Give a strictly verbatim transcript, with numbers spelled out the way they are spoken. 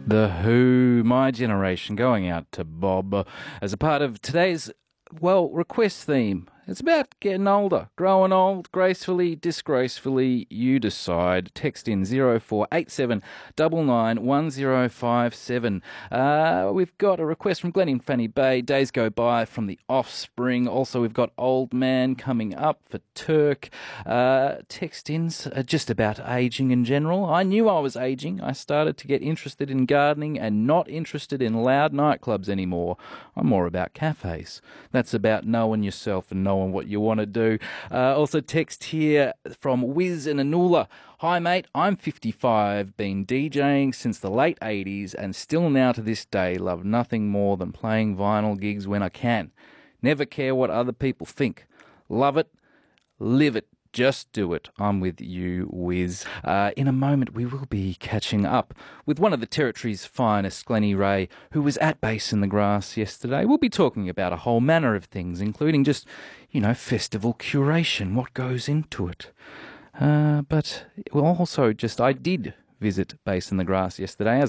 The Who, My Generation, going out to Bob uh, as a part of today's, well, request theme. It's about getting older, growing old, gracefully, disgracefully, you decide. Text in zero four eight seven nine nine one zero five seven. Uh, we've got a request from Glenn in Fanny Bay, Days Go By from The Offspring. Also, we've got Old Man coming up for Turk. Uh, text ins uh, just about ageing in general. I knew I was ageing. I started to get interested in gardening and not interested in loud nightclubs anymore. I'm more about cafes. That's about knowing yourself and knowing what you want to do. Uh, also text here from Wiz and Anula. Hi mate, I'm fifty-five, been DJing since the late eighties and still now to this day love nothing more than playing vinyl gigs when I can. Never care what other people think. Love it, live it. Just do it. I'm with you, Wiz. Uh, in a moment, we will be catching up with one of the Territory's finest, Glennie Ray, who was at Bass in the Grass yesterday. We'll be talking about a whole manner of things, including just, you know, festival curation, what goes into it. Uh, but well, also just, I did visit Bass in the Grass yesterday, as